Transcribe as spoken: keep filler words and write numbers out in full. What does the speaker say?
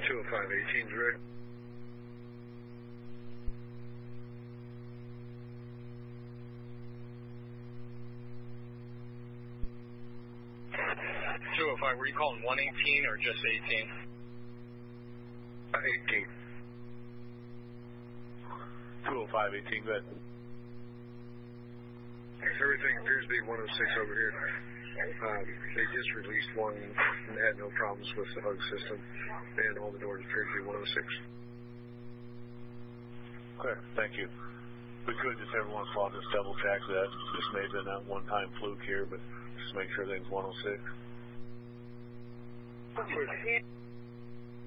two oh five eighteen, direct. two oh five, were you calling one eighteen or just eighteen? Uh, eighteen. two oh five eighteen, go ahead. Everything appears to be one oh six over here. Um, they just released one and had no problems with the hug system, and all the doors appear to be one oh six. Okay, thank you. We could just every once in a while just double check that. This may have been that one time fluke here, but just make sure everything's one oh six.